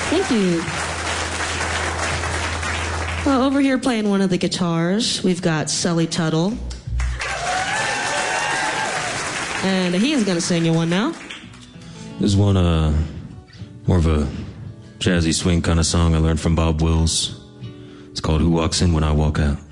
Thank you. Well, over here playing one of the guitars, we've got Sully Tuttle. And he is going to sing you one now. This is one, more of a jazzy swing kind of song I learned from Bob Wills. It's called Who Walks In When I Walk Out.